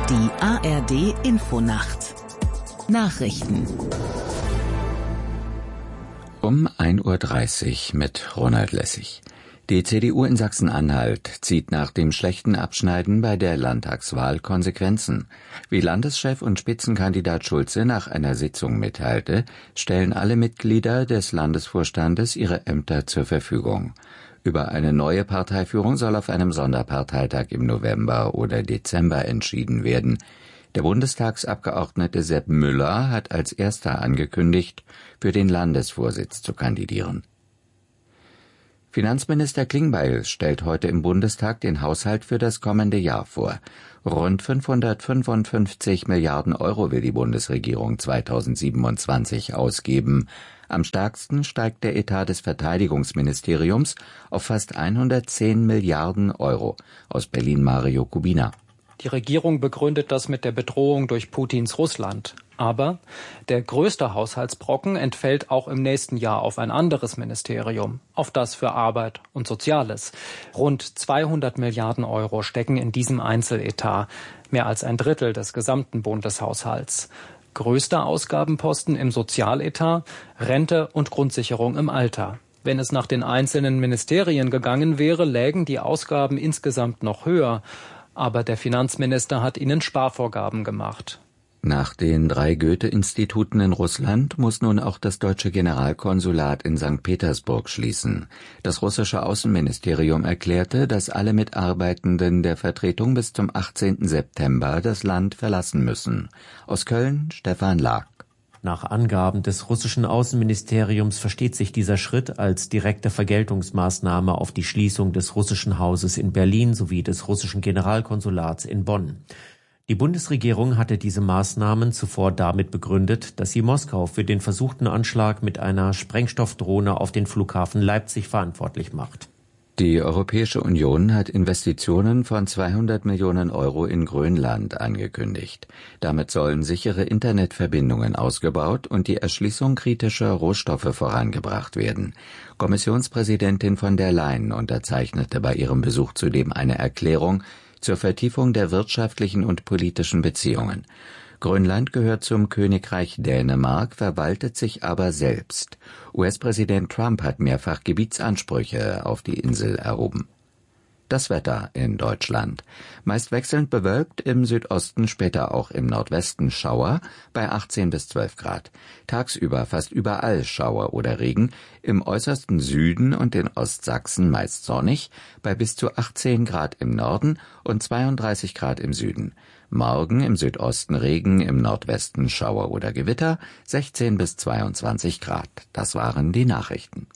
Die ARD Infonacht. Nachrichten. Um 1:30 Uhr mit Ronald Lessig. Die CDU in Sachsen-Anhalt zieht nach dem schlechten Abschneiden bei der Landtagswahl Konsequenzen. Wie Landeschef und Spitzenkandidat Schulze nach einer Sitzung mitteilte, stellen alle Mitglieder des Landesvorstandes ihre Ämter zur Verfügung. Über eine neue Parteiführung soll auf einem Sonderparteitag im November oder Dezember entschieden werden. Der Bundestagsabgeordnete Sepp Müller hat als erster angekündigt, für den Landesvorsitz zu kandidieren. Finanzminister Klingbeil stellt heute im Bundestag den Haushalt für das kommende Jahr vor. Rund 555 Milliarden Euro will die Bundesregierung 2027 ausgeben. Am stärksten steigt der Etat des Verteidigungsministeriums auf fast 110 Milliarden Euro. Aus Berlin Mario Kubina. Die Regierung begründet das mit der Bedrohung durch Putins Russland. Aber der größte Haushaltsbrocken entfällt auch im nächsten Jahr auf ein anderes Ministerium, auf das für Arbeit und Soziales. Rund 200 Milliarden Euro stecken in diesem Einzeletat, mehr als ein Drittel des gesamten Bundeshaushalts. Größter Ausgabenposten im Sozialetat, Rente und Grundsicherung im Alter. Wenn es nach den einzelnen Ministerien gegangen wäre, lägen die Ausgaben insgesamt noch höher. Aber der Finanzminister hat ihnen Sparvorgaben gemacht. Nach den 3 Goethe-Instituten in Russland muss nun auch das deutsche Generalkonsulat in St. Petersburg schließen. Das russische Außenministerium erklärte, dass alle Mitarbeitenden der Vertretung bis zum 18. September das Land verlassen müssen. Aus Köln Stefan Lag. Nach Angaben des russischen Außenministeriums versteht sich dieser Schritt als direkte Vergeltungsmaßnahme auf die Schließung des russischen Hauses in Berlin sowie des russischen Generalkonsulats in Bonn. Die Bundesregierung hatte diese Maßnahmen zuvor damit begründet, dass sie Moskau für den versuchten Anschlag mit einer Sprengstoffdrohne auf den Flughafen Leipzig verantwortlich macht. Die Europäische Union hat Investitionen von 200 Millionen Euro in Grönland angekündigt. Damit sollen sichere Internetverbindungen ausgebaut und die Erschließung kritischer Rohstoffe vorangebracht werden. Kommissionspräsidentin von der Leyen unterzeichnete bei ihrem Besuch zudem eine Erklärung zur Vertiefung der wirtschaftlichen und politischen Beziehungen. Grönland gehört zum Königreich Dänemark, verwaltet sich aber selbst. US-Präsident Trump hat mehrfach Gebietsansprüche auf die Insel erhoben. Das Wetter in Deutschland. Meist wechselnd bewölkt, im Südosten, später auch im Nordwesten Schauer bei 18 bis 12 Grad. Tagsüber fast überall Schauer oder Regen, im äußersten Süden und in Ostsachsen meist sonnig, bei bis zu 18 Grad im Norden und 32 Grad im Süden. Morgen im Südosten Regen, im Nordwesten Schauer oder Gewitter, 16 bis 22 Grad. Das waren die Nachrichten.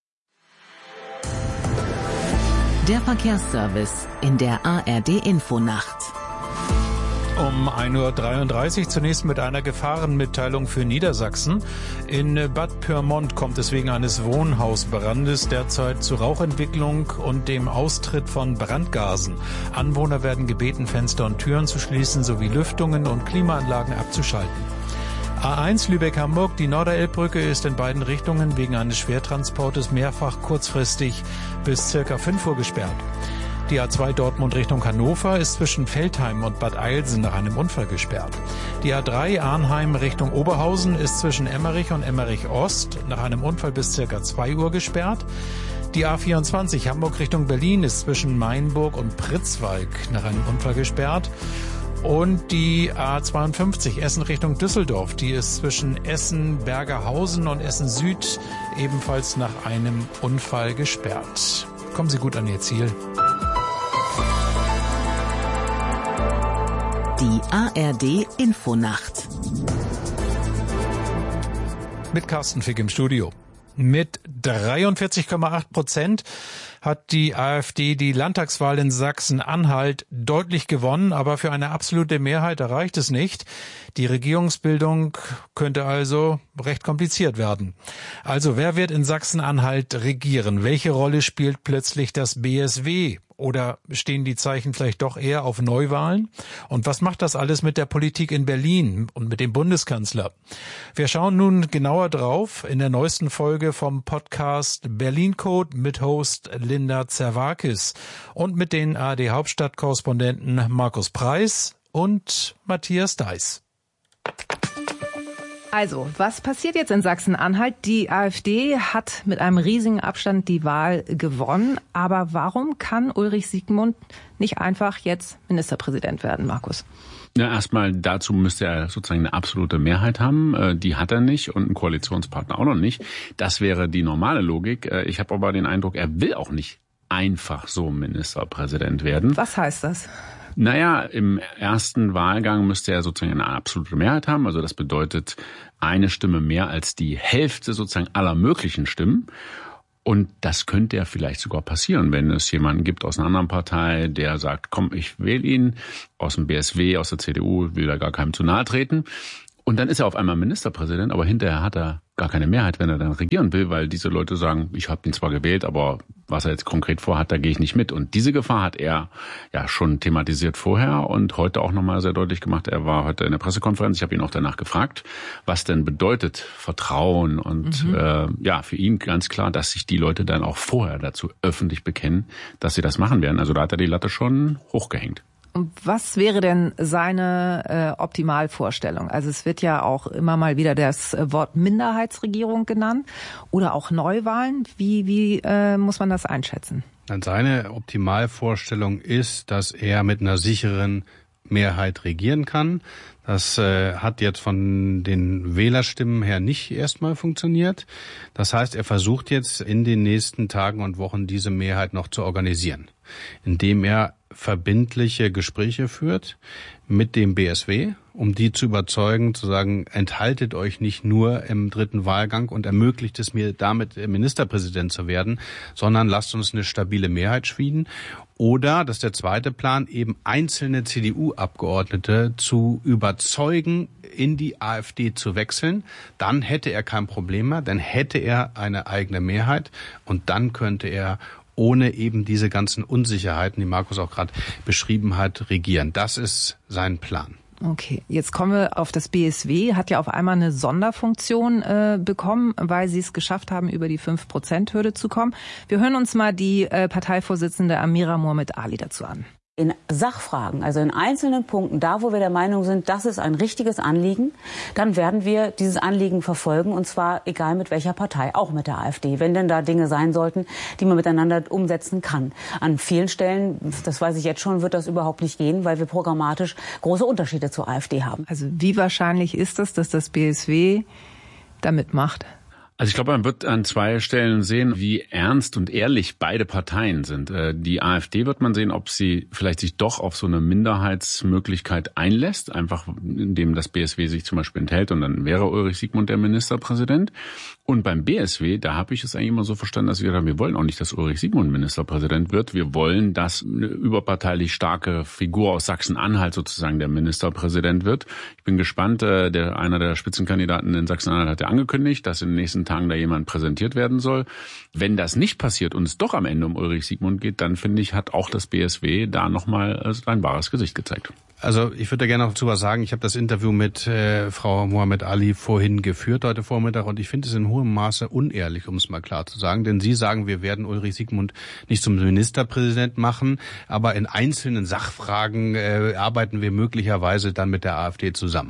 Der Verkehrsservice in der ARD Infonacht. Um 1:33 Uhr zunächst mit einer Gefahrenmitteilung für Niedersachsen. In Bad Pyrmont kommt es wegen eines Wohnhausbrandes derzeit zu Rauchentwicklung und dem Austritt von Brandgasen. Anwohner werden gebeten, Fenster und Türen zu schließen sowie Lüftungen und Klimaanlagen abzuschalten. A1 Lübeck-Hamburg, die Norderelbbrücke ist in beiden Richtungen wegen eines Schwertransportes mehrfach kurzfristig bis ca. 5 Uhr gesperrt. Die A2 Dortmund Richtung Hannover ist zwischen Veltheim und Bad Eilsen nach einem Unfall gesperrt. Die A3 Arnheim Richtung Oberhausen ist zwischen Emmerich und Emmerich Ost nach einem Unfall bis ca. 2 Uhr gesperrt. Die A24 Hamburg Richtung Berlin ist zwischen Mainburg und Pritzwalk nach einem Unfall gesperrt. Und die A52 Essen Richtung Düsseldorf, die ist zwischen Essen, Bergerhausen und Essen Süd ebenfalls nach einem Unfall gesperrt. Kommen Sie gut an Ihr Ziel. Die ARD Infonacht. Mit Carsten Fick im Studio. Mit 43,8% hat die AfD die Landtagswahl in Sachsen-Anhalt deutlich gewonnen, aber für eine absolute Mehrheit reicht es nicht. Die Regierungsbildung könnte also recht kompliziert werden. Also wer wird in Sachsen-Anhalt regieren? Welche Rolle spielt plötzlich das BSW? Oder stehen die Zeichen vielleicht doch eher auf Neuwahlen? Und was macht das alles mit der Politik in Berlin und mit dem Bundeskanzler? Wir schauen nun genauer drauf in der neuesten Folge vom Podcast Berlin Code mit Host Linda Zerwakis und mit den ARD-Hauptstadtkorrespondenten Markus Preis und Matthias Deiß. Also, was passiert jetzt in Sachsen-Anhalt? Die AfD hat mit einem riesigen Abstand die Wahl gewonnen. Aber warum kann Ulrich Siegmund nicht einfach jetzt Ministerpräsident werden, Markus? Ja, erstmal dazu müsste er sozusagen eine absolute Mehrheit haben. Die hat er nicht und einen Koalitionspartner auch noch nicht. Das wäre die normale Logik. Ich habe aber den Eindruck, er will auch nicht einfach so Ministerpräsident werden. Was heißt das? Naja, im ersten Wahlgang müsste er sozusagen eine absolute Mehrheit haben. Also das bedeutet eine Stimme mehr als die Hälfte sozusagen aller möglichen Stimmen. Und das könnte ja vielleicht sogar passieren, wenn es jemanden gibt aus einer anderen Partei, der sagt, komm, ich wähle ihn, aus dem BSW, aus der CDU, will da gar keinem zu nahe treten. Und dann ist er auf einmal Ministerpräsident, aber hinterher hat er gar keine Mehrheit, wenn er dann regieren will, weil diese Leute sagen, ich habe ihn zwar gewählt, aber was er jetzt konkret vorhat, da gehe ich nicht mit. Und diese Gefahr hat er ja schon thematisiert vorher und heute auch nochmal sehr deutlich gemacht. Er war heute in der Pressekonferenz, ich habe ihn auch danach gefragt, was denn bedeutet Vertrauen und für ihn ganz klar, dass sich die Leute dann auch vorher dazu öffentlich bekennen, dass sie das machen werden. Also da hat er die Latte schon hochgehängt. Und was wäre denn seine Optimalvorstellung? Also es wird ja auch immer mal wieder das Wort Minderheitsregierung genannt oder auch Neuwahlen. Wie muss man das einschätzen? Seine Optimalvorstellung ist, dass er mit einer sicheren Mehrheit regieren kann. Das hat jetzt von den Wählerstimmen her nicht erstmal funktioniert. Das heißt, er versucht jetzt in den nächsten Tagen und Wochen diese Mehrheit noch zu organisieren, indem er verbindliche Gespräche führt mit dem BSW, um die zu überzeugen, zu sagen, enthaltet euch nicht nur im dritten Wahlgang und ermöglicht es mir damit Ministerpräsident zu werden, sondern lasst uns eine stabile Mehrheit schmieden. Oder, das ist der zweite Plan, eben einzelne CDU-Abgeordnete zu überzeugen, in die AfD zu wechseln. Dann hätte er kein Problem mehr, dann hätte er eine eigene Mehrheit und dann könnte er ohne eben diese ganzen Unsicherheiten, die Markus auch gerade beschrieben hat, regieren. Das ist sein Plan. Okay, jetzt kommen wir auf das BSW, hat ja auf einmal eine Sonderfunktion bekommen, weil sie es geschafft haben, über die 5%-Hürde zu kommen. Wir hören uns mal die Parteivorsitzende Amira Mohamed Ali dazu an. In Sachfragen, also in einzelnen Punkten, da wo wir der Meinung sind, das ist ein richtiges Anliegen, dann werden wir dieses Anliegen verfolgen, und zwar egal mit welcher Partei, auch mit der AfD, wenn denn da Dinge sein sollten, die man miteinander umsetzen kann. An vielen Stellen, das weiß ich jetzt schon, wird das überhaupt nicht gehen, weil wir programmatisch große Unterschiede zur AfD haben. Also wie wahrscheinlich ist es, dass das BSW da mitmacht? Also ich glaube, man wird an zwei Stellen sehen, wie ernst und ehrlich beide Parteien sind. Die AfD wird man sehen, ob sie vielleicht sich doch auf so eine Minderheitsmöglichkeit einlässt, einfach indem das BSW sich zum Beispiel enthält und dann wäre Ulrich Siegmund der Ministerpräsident. Und beim BSW, da habe ich es eigentlich immer so verstanden, dass wir wollen auch nicht, dass Ulrich Siegmund Ministerpräsident wird. Wir wollen, dass eine überparteilich starke Figur aus Sachsen-Anhalt sozusagen der Ministerpräsident wird. Ich bin gespannt, einer der Spitzenkandidaten in Sachsen-Anhalt hat ja angekündigt, dass in den nächsten Tagen da jemand präsentiert werden soll. Wenn das nicht passiert und es doch am Ende um Ulrich Siegmund geht, dann finde ich, hat auch das BSW da nochmal sein wahres Gesicht gezeigt. Also ich würde da gerne noch dazu was sagen. Ich habe das Interview mit Frau Mohamed Ali vorhin geführt heute Vormittag und ich finde es in hohem Maße unehrlich, um es mal klar zu sagen. Denn Sie sagen, wir werden Ulrich Siegmund nicht zum Ministerpräsident machen, aber in einzelnen Sachfragen arbeiten wir möglicherweise dann mit der AfD zusammen.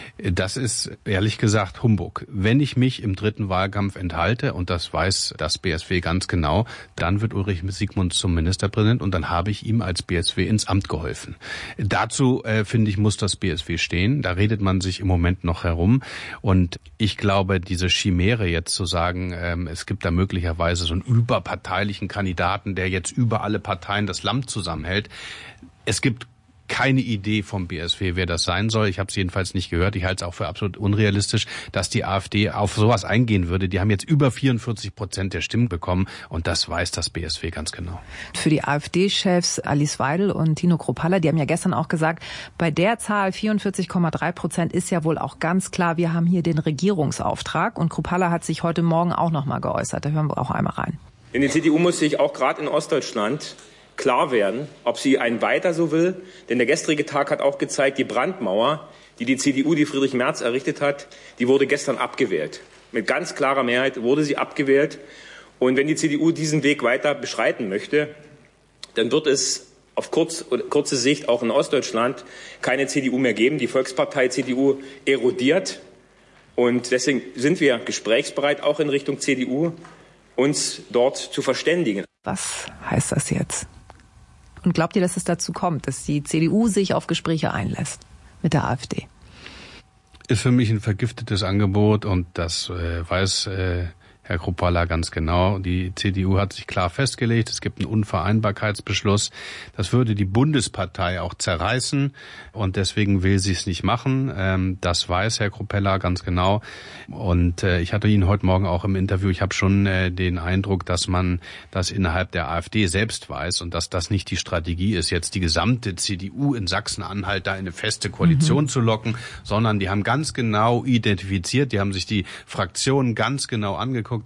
Das ist ehrlich gesagt Humbug. Wenn ich mich im dritten Wahlkampf enthalte, und das weiß das BSW ganz genau, dann wird Ulrich Siegmund zum Ministerpräsident und dann habe ich ihm als BSW ins Amt geholfen. Dazu finde ich, muss das BSW stehen. Da redet man sich im Moment noch herum. Und ich glaube, diese Chimäre jetzt zu sagen, es gibt da möglicherweise so einen überparteilichen Kandidaten, der jetzt über alle Parteien das Land zusammenhält. Es gibt keine Idee vom BSW, wer das sein soll. Ich habe es jedenfalls nicht gehört. Ich halte es auch für absolut unrealistisch, dass die AfD auf sowas eingehen würde. Die haben jetzt über 44% der Stimmen bekommen und das weiß das BSW ganz genau. Für die AfD-Chefs Alice Weidel und Tino Kruppalla, die haben ja gestern auch gesagt, bei der Zahl 44,3% ist ja wohl auch ganz klar, wir haben hier den Regierungsauftrag. Und Kruppalla hat sich heute Morgen auch noch mal geäußert. Da hören wir auch einmal rein. Denn die CDU muss sich auch gerade in Ostdeutschland klar werden, ob sie einen weiter so will. Denn der gestrige Tag hat auch gezeigt, die Brandmauer, die die CDU, die Friedrich Merz errichtet hat, die wurde gestern abgewählt. Mit ganz klarer Mehrheit wurde sie abgewählt. Und wenn die CDU diesen Weg weiter beschreiten möchte, dann wird es auf kurze Sicht auch in Ostdeutschland keine CDU mehr geben. Die Volkspartei CDU erodiert. Und deswegen sind wir gesprächsbereit, auch in Richtung CDU, uns dort zu verständigen. Was heißt das jetzt? Und glaubt ihr, dass es dazu kommt, dass die CDU sich auf Gespräche einlässt mit der AfD? Ist für mich ein vergiftetes Angebot und das weiß Herr Kruppalla ganz genau. Die CDU hat sich klar festgelegt, es gibt einen Unvereinbarkeitsbeschluss. Das würde die Bundespartei auch zerreißen und deswegen will sie es nicht machen. Das weiß Herr Kruppalla ganz genau. Und ich hatte ihn heute Morgen auch im Interview. Ich habe schon den Eindruck, dass man das innerhalb der AfD selbst weiß und dass das nicht die Strategie ist, jetzt die gesamte CDU in Sachsen-Anhalt da in eine feste Koalition zu locken, sondern die haben ganz genau identifiziert, die haben sich die Fraktionen ganz genau angeguckt